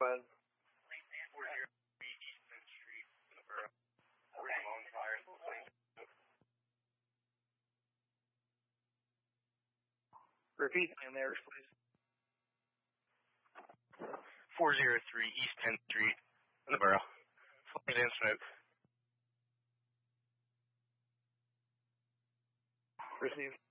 ahead. 403 East 10th Street, in the borough. Long fire. Repeat the name there, please. 403 East 10th Street, in the borough. Flames and smoke. Received.